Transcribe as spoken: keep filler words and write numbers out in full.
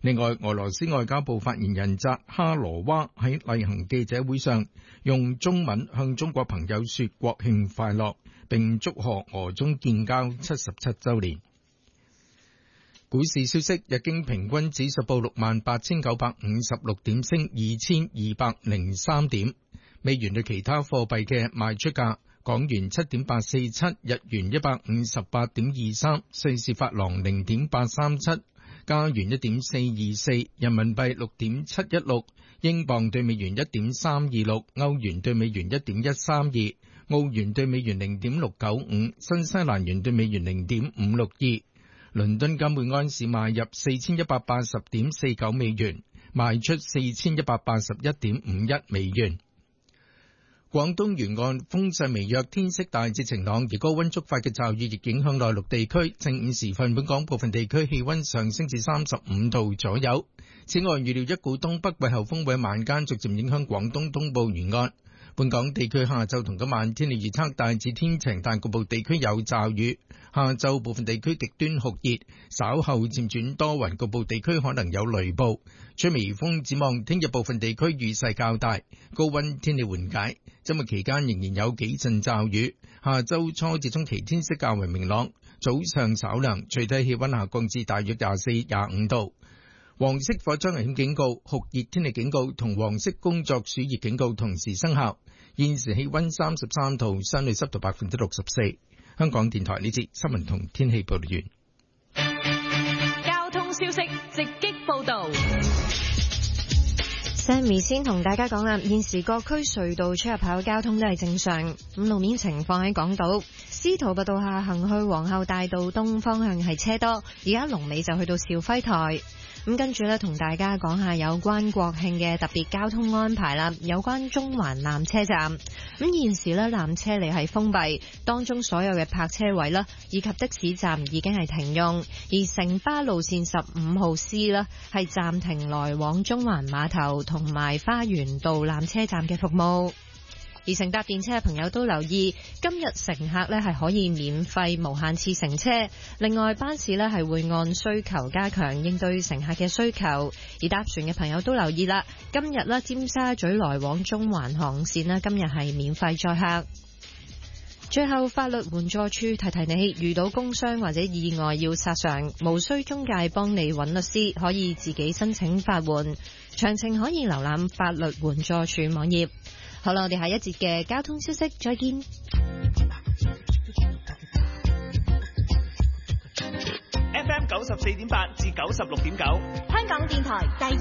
另外，俄羅斯外交部發言人扎哈羅娃喺例行記者會上用中文向中國朋友說國慶快樂，並祝賀俄中建交七十七週年。股市消息，日經平均指數報六萬八千九百五十六點，升二千二百零三點。美元對其他貨幣嘅賣出價：港元七點八四七，日元一百五十八點二三，瑞士法郎零點八三七，加元一點四二四，人民幣六點七一六，英鎊對美元一點三二六，歐元對美元一點一三二，澳元對美元零點六九五，新西蘭元對美元零點五六二。倫敦金每安士賣入四千一百八十點四九美元，賣出四千一百八十一點五一美元。廣東沿岸風勢微弱，天色大致晴朗，而高溫觸發嘅驟雨亦影響內陸地區。正午時分，本港部分地區氣溫上升至三十五度左右。此外，預料一股東北季候風會喺晚間逐漸影響廣東東部沿岸。本港地區下晝同今晚天氣預測大致天晴，但局部地區有驟雨。下晝部分地區極端酷熱，稍後漸轉多雲，局部地區可能有雷暴。吹微風，展望聽日部分地區雨勢較大，高溫天氣緩解。周末期間仍然有幾陣驟雨。下週初至中期天色較為明朗，早上稍涼，最低氣溫下降至大約廿四、廿五度。黃色火災危險警告、酷熱天氣警告同黃色工作暑熱警告同時生效。現時氣溫三十三度，相對濕度百分之六十四。香港電台呢節新聞同天氣報道完。 交通消息直擊報道。 Sammy 先同大家講啦，現時各區隧道出入口交通都係正常。咁路面情況喺港島司徒拔道下行去皇后大道東方向係車多，而家龍尾就去到肇輝台。咁跟住咧，同大家講下有關國慶嘅特別交通安排啦。有關中環纜車站，咁現時咧纜車嚟係封閉，當中所有嘅泊車位啦，以及的士站已經係停用，而城巴路線十五號 C 啦係暫停來往中環碼頭同埋花園道纜車站嘅服務。而乘搭電車嘅朋友都留意，今日乘客咧係可以免費無限次乘車，另外班次咧係會按需求加強應對乘客嘅需求。而搭船嘅朋友都留意啦，今日咧尖沙咀來往中環航線咧今日係免費載客。最後，法律援助處提提你，遇到工傷或者意外要索償，無需中介幫你揾律師，可以自己申請法援。詳情可以瀏覽法律援助處網頁。好啦，我哋下一節嘅交通消息再見。 F M 九十四點八至九十六點九， 香港電台第二。